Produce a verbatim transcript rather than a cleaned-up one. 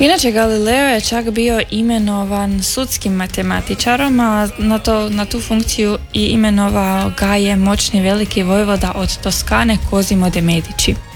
Inače, Galileo je čak bio imenovan sudskim matematičarom, a na, to, na tu funkciju i imenovao ga je moćni veliki vojvoda od Toskane Cosimo de' Medici.